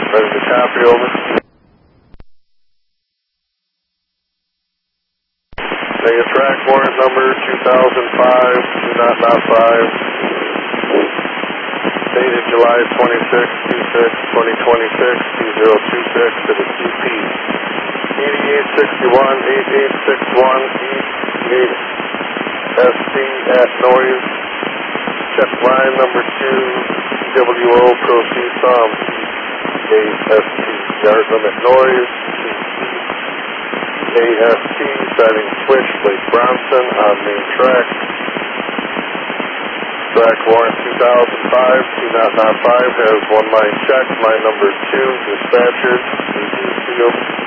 Ready to copy, over. Negative track warrant number 2005-2.05. Dated July 26-2026, to the CP 8861-8861 East SC at noise. Check line number 2, WO proceed from AST. Yard limit noise, AST, setting switch, Lake Bronson on main track. Track warrant 2005-2.05 has one line check, line number 2, dispatchers, sealed.